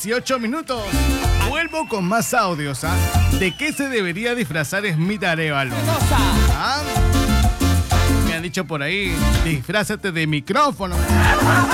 18 minutos. Vuelvo con más audios, ¿ah? ¿De qué se debería disfrazar Smith Arévalo? ¿Ah? Me han dicho por ahí, disfrázate de micrófono.